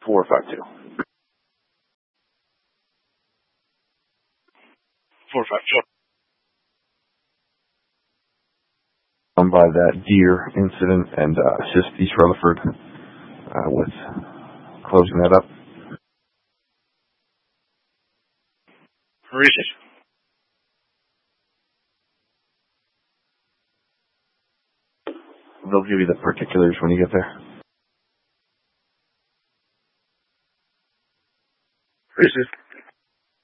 452. 452. By that deer incident and assist East Rutherford with closing that up. Received. They'll give you the particulars when you get there.